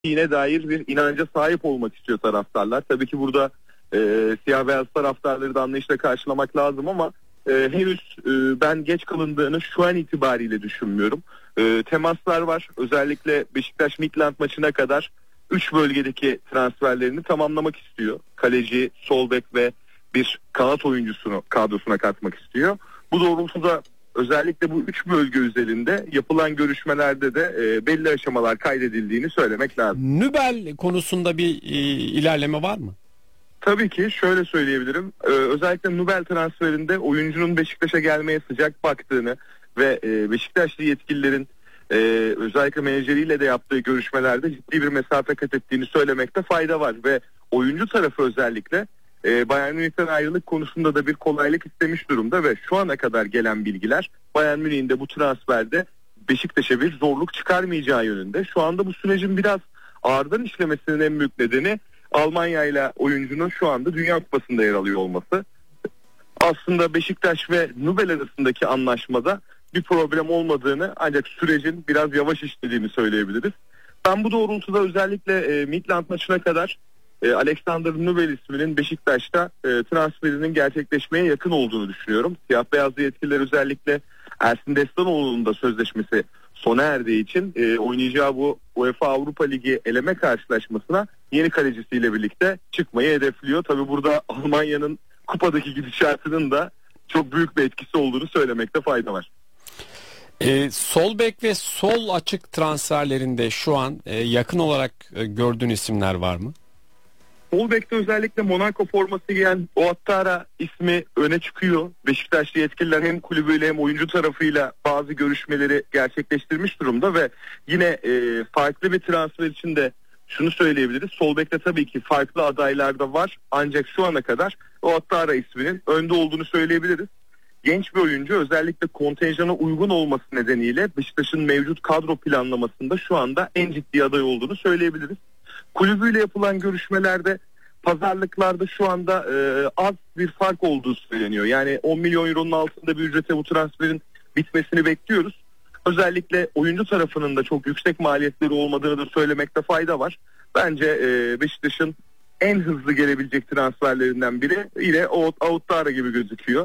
yine dair bir inanca sahip olmak istiyor taraftarlar. Tabii ki burada siyah beyaz taraftarları da anlayışla karşılamak lazım ama henüz ben geç kalındığını şu an itibariyle düşünmüyorum. Temaslar var. Özellikle Beşiktaş Midland maçına kadar 3 bölgedeki transferlerini tamamlamak istiyor. Kaleci, sol bek ve bir kanat oyuncusunu kadrosuna katmak istiyor. Bu doğrultuda özellikle bu 3 bölge üzerinde yapılan görüşmelerde de belli aşamalar kaydedildiğini söylemek lazım. Nübel konusunda bir ilerleme var mı? Tabii ki şöyle söyleyebilirim. Özellikle Nübel transferinde oyuncunun Beşiktaş'a gelmeye sıcak baktığını ve Beşiktaşlı yetkililerin özellikle menajeriyle de yaptığı görüşmelerde ciddi bir mesafe kat ettiğini söylemekte fayda var ve oyuncu tarafı özellikle Bayern Münih'ten ayrılık konusunda da bir kolaylık istemiş durumda ve şu ana kadar gelen bilgiler Bayern Münih'in de bu transferde Beşiktaş'a bir zorluk çıkarmayacağı yönünde. Şu anda bu sürecin biraz ağırdan işlemesinin en büyük nedeni Almanya ile oyuncunun şu anda Dünya Kupası'nda yer alıyor olması. Aslında Beşiktaş ve Nübel arasındaki anlaşmada bir problem olmadığını ancak sürecin biraz yavaş işlediğini söyleyebiliriz. Ben bu doğrultuda özellikle Midland maçına kadar Alexander Nübel isminin Beşiktaş'ta transferinin gerçekleşmeye yakın olduğunu düşünüyorum. Siyah beyazlı yetkililer özellikle Ersin Destanoğlu'nun da sözleşmesi sona erdiği için oynayacağı bu UEFA Avrupa Ligi eleme karşılaşmasına yeni kalecisiyle birlikte çıkmayı hedefliyor. Tabii burada Almanya'nın kupadaki gidişatının da çok büyük bir etkisi olduğunu söylemekte fayda var. Sol bek ve sol açık transferlerinde şu an yakın olarak gördüğün isimler var mı? Sol bekte özellikle Monaco forması giyen Ouattara ismi öne çıkıyor. Beşiktaşlı yetkililer hem kulübüyle hem oyuncu tarafıyla bazı görüşmeleri gerçekleştirmiş durumda ve yine farklı bir transfer için de şunu söyleyebiliriz. Sol bekte tabii ki farklı adaylar da var ancak şu ana kadar Ouattara isminin önde olduğunu söyleyebiliriz. Genç bir oyuncu özellikle kontenjana uygun olması nedeniyle Beşiktaş'ın mevcut kadro planlamasında şu anda en ciddi aday olduğunu söyleyebiliriz. Kulübüyle yapılan görüşmelerde pazarlıklarda şu anda az bir fark olduğu söyleniyor. Yani 10 milyon euronun altında bir ücrete bu transferin bitmesini bekliyoruz. Özellikle oyuncu tarafının da çok yüksek maliyetleri olmadığını da söylemekte fayda var. Bence Beşiktaş'ın en hızlı gelebilecek transferlerinden biri yine Ouattara gibi gözüküyor.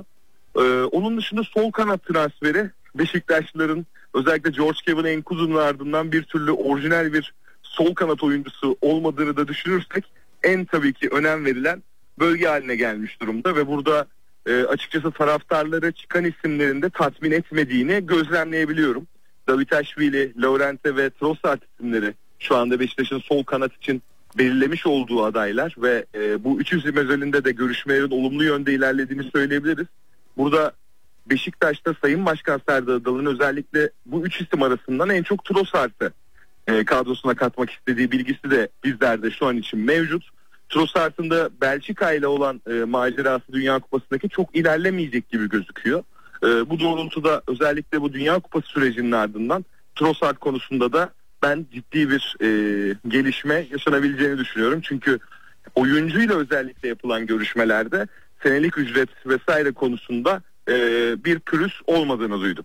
Onun dışında sol kanat transferi Beşiktaşlıların özellikle George Kevin Enkudu'nun ardından bir türlü orijinal bir sol kanat oyuncusu olmadığını da düşünürsek en tabii ki önem verilen bölge haline gelmiş durumda ve burada açıkçası taraftarları çıkan isimlerin de tatmin etmediğini gözlemleyebiliyorum. Davitashvili, Llorente ve Trossard isimleri şu anda Beşiktaş'ın sol kanat için belirlemiş olduğu adaylar ve bu üç isim özelinde de görüşmelerin olumlu yönde ilerlediğini söyleyebiliriz. Burada Beşiktaş'ta Sayın Başkan Serdar Adalı'nın özellikle bu üç isim arasından en çok Trossard'ı kadrosuna katmak istediği bilgisi de bizlerde şu an için mevcut. Trossard'ın da Belçika ile olan macerası Dünya Kupası'ndaki çok ilerlemeyecek gibi gözüküyor. Bu doğrultuda özellikle bu Dünya Kupası sürecinin ardından Trossard konusunda da ben ciddi bir gelişme yaşanabileceğini düşünüyorum. Çünkü oyuncuyla özellikle yapılan görüşmelerde senelik ücret vesaire konusunda bir pürüz olmadığını duydum.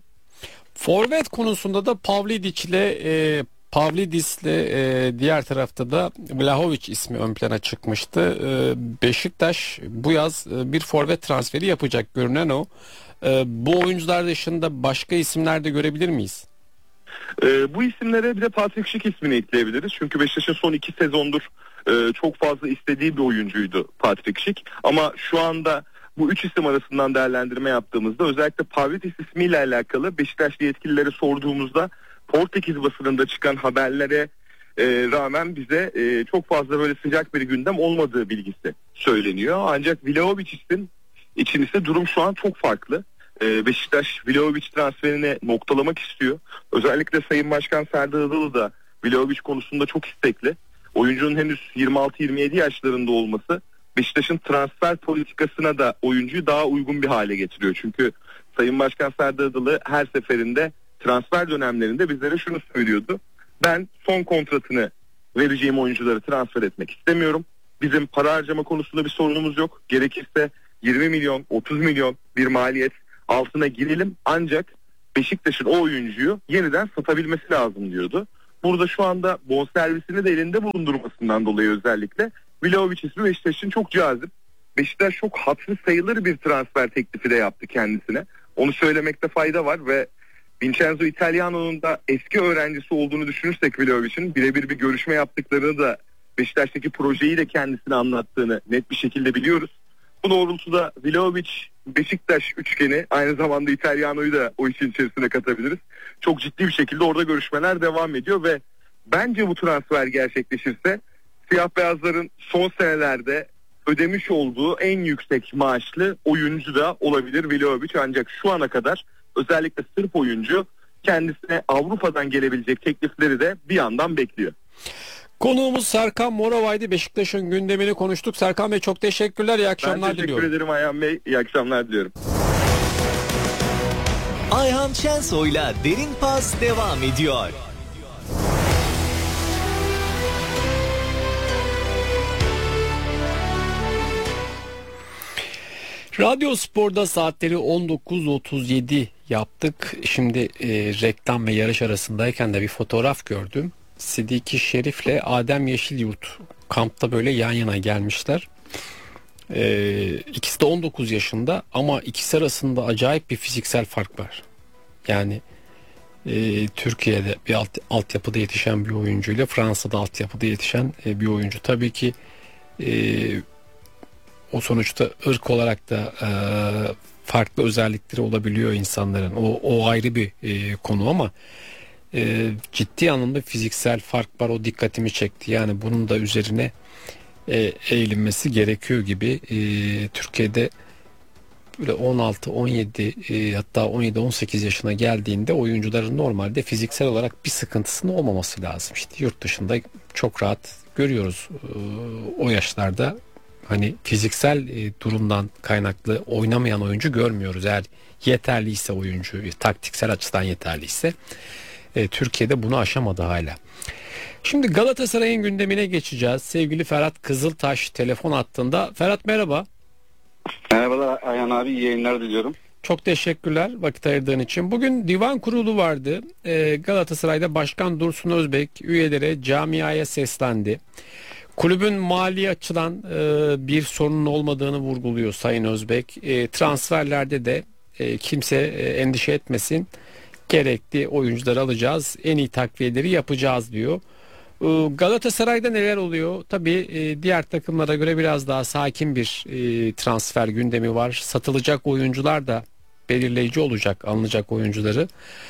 Forvet konusunda da Pavlidis'le diğer tarafta da Vlahovic ismi ön plana çıkmıştı. Beşiktaş bu yaz bir forvet transferi yapacak görünen o. Bu oyuncular dışında başka isimler de görebilir miyiz? Bu isimlere bir de Patrick Schick ismini ekleyebiliriz. Çünkü Beşiktaş'ın son 2 sezondur çok fazla istediği bir oyuncuydu Patrick Schick. Ama şu anda bu 3 isim arasından değerlendirme yaptığımızda özellikle Pavlidis ismiyle alakalı Beşiktaşlı yetkililere sorduğumuzda Portekiz basınında çıkan haberlere rağmen bize çok fazla böyle sıcak bir gündem olmadığı bilgisi söyleniyor. Ancak Vlahovic için ise durum şu an çok farklı. Beşiktaş Vlahovic transferini noktalamak istiyor. Özellikle Sayın Başkan Serdar Adalı da Vlahovic konusunda çok istekli. Oyuncunun henüz 26-27 yaşlarında olması Beşiktaş'ın transfer politikasına da oyuncuyu daha uygun bir hale getiriyor. Çünkü Sayın Başkan Serdar Adalı her seferinde transfer dönemlerinde bizlere şunu söylüyordu. Ben son kontratını vereceğim oyuncuları transfer etmek istemiyorum. Bizim para harcama konusunda bir sorunumuz yok. Gerekirse 20 milyon, 30 milyon bir maliyet altına girelim. Ancak Beşiktaş'ın o oyuncuyu yeniden satabilmesi lazım diyordu. burada şu anda bonservisini de elinde bulundurmasından dolayı özellikle Vlahovic ismi Beşiktaş'ın çok cazip. Beşiktaş çok hatırı sayılır bir transfer teklifi de yaptı kendisine. Onu söylemekte fayda var ve Vincenzo Italiano'nun da eski öğrencisi olduğunu düşünürsek Vlahovic'in birebir bir görüşme yaptıklarını da Beşiktaş'taki projeyi de kendisine anlattığını net bir şekilde biliyoruz. Bu doğrultuda Vlahovic, Beşiktaş üçgeni, aynı zamanda Italiano'yu da o işin içerisine katabiliriz. Çok ciddi bir şekilde orada görüşmeler devam ediyor ve bence bu transfer gerçekleşirse siyah beyazların son senelerde ödemiş olduğu en yüksek maaşlı oyuncu da olabilir Vlahovic. Ancak şu ana kadar özellikle Sırp oyuncu kendisine Avrupa'dan gelebilecek teklifleri de bir yandan bekliyor. Konuğumuz Serkan Moravay'dı. Beşiktaş'ın gündemini konuştuk. Serkan Bey çok teşekkürler. İyi akşamlar diliyorum. Ben teşekkür ederim Ayhan Bey. İyi akşamlar diliyorum. Ayhan Şensoy'la Derin Pas devam ediyor. Radyo Spor'da saatleri 19.37 yaptık. Şimdi reklam ve yarış arasındayken de bir fotoğraf gördüm. Sidiki Şerif'le Adem Yeşilyurt kampta böyle yan yana gelmişler. İkisi de 19 yaşında ama ikisi arasında acayip bir fiziksel fark var. Yani Türkiye'de bir altyapıda yetişen bir oyuncuyla Fransa'da altyapıda yetişen bir oyuncu. Tabii ki o sonuçta ırk olarak da farklı özellikleri olabiliyor insanların. O ayrı bir konu ama ciddi anlamda fiziksel fark var. O dikkatimi çekti. Yani bunun da üzerine eğilinmesi gerekiyor gibi. Türkiye'de böyle 16, 17 hatta 17-18 yaşına geldiğinde oyuncuların normalde fiziksel olarak bir sıkıntısının olmaması lazım. İşte yurt dışında çok rahat görüyoruz o yaşlarda. Hani fiziksel durumdan kaynaklı oynamayan oyuncu görmüyoruz. Eğer yeterliyse oyuncu, taktiksel açıdan yeterliyse. Türkiye'de bunu aşamadı hala. Şimdi Galatasaray'ın gündemine geçeceğiz. Sevgili Ferhat Kızıltaş telefon hattında. Ferhat merhaba. Merhabalar Ayhan abi, iyi yayınlar diliyorum. Çok teşekkürler vakit ayırdığın için. Bugün divan kurulu vardı. Galatasaray'da Başkan Dursun Özbek üyelere, camiaya seslendi. Kulübün mali açıdan bir sorunun olmadığını vurguluyor Sayın Özbek. Transferlerde de kimse endişe etmesin. Gerekli oyuncuları alacağız. En iyi takviyeleri yapacağız diyor. Galatasaray'da neler oluyor? Tabii diğer takımlara göre biraz daha sakin bir transfer gündemi var. Satılacak oyuncular da belirleyici olacak, alınacak oyuncuları.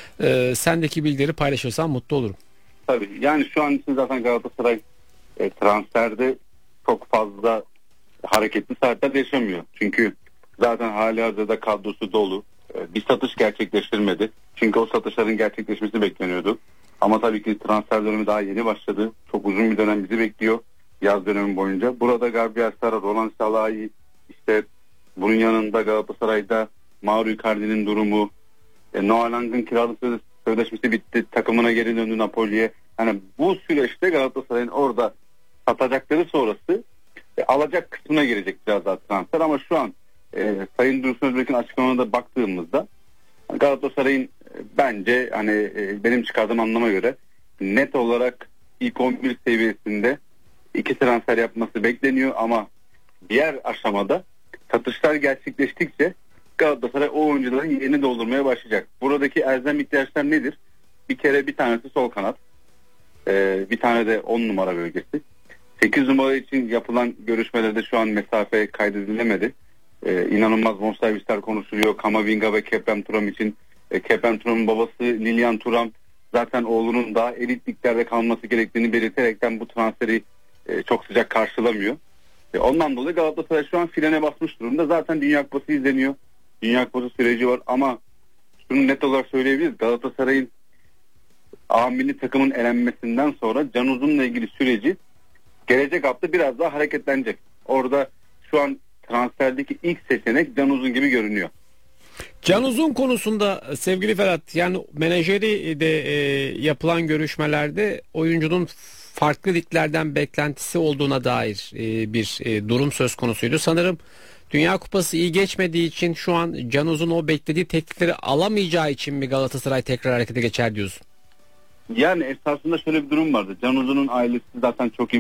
Sendeki bilgileri paylaşırsan mutlu olurum. Tabii yani şu an için zaten Galatasaray transferde çok fazla hareketli saatler yaşamıyor. Çünkü zaten halihazırda kadrosu dolu. Bir satış gerçekleştirmedi. Çünkü o satışların gerçekleşmesi bekleniyordu. Ama tabii ki transfer dönemi daha yeni başladı. Çok uzun bir dönem bizi bekliyor yaz dönemi boyunca. Burada Gabriel Sara, Roland Salah'ı, işte bunun yanında Galatasaray'da Mauro Icardi'nin durumu, Noah Lang'ın kiralık sözleşmesi bitti. Takımına geri döndü Napoli'ye. Yani bu süreçte Galatasaray'ın orada satacakları sonrası alacak kısmına girecek biraz daha transfer. Ama şu an Sayın Dursun Özbek'in açıklamalarına baktığımızda Galatasaray'ın bence hani benim çıkardığım anlama göre net olarak ilk 11 seviyesinde 2 transfer yapması bekleniyor ama diğer aşamada satışlar gerçekleştikçe Galatasaray o oyuncuların yerini doldurmaya başlayacak. Buradaki elzem ihtiyaçlar nedir? Bir kere bir tanesi sol kanat, bir tane de 10 numara bölgesi. 8 numara için yapılan görüşmelerde şu an mesafe kaydedilemedi. İnanılmaz bonservisler konuşuluyor. Kamavinga ve Keprem Turam için. Keprem Turam'ın babası Lilian Turam zaten oğlunun daha elit liglerde kalması gerektiğini belirterekten bu transferi çok sıcak karşılamıyor. Ondan dolayı Galatasaray şu an frene basmış durumda. Zaten Dünya Kupası izleniyor. Dünya Kupası süreci var ama şunu net olarak söyleyebiliriz. Galatasaray'ın A milli takımın elenmesinden sonra Can Uzun'la ilgili süreci gelecek hafta biraz daha hareketlenecek. Orada şu an transferdeki ilk seçenek Can Uzun gibi görünüyor. Can Uzun konusunda sevgili Ferhat, yani menajeri de yapılan görüşmelerde oyuncunun farklı liglerden beklentisi olduğuna dair bir durum söz konusuydu. Sanırım Dünya Kupası iyi geçmediği için şu an Can Uzun o beklediği teklifleri alamayacağı için mi Galatasaray tekrar harekete geçer diyorsun? Yani esasında şöyle bir durum vardı. Can Uzun'un ailesi zaten çok iyi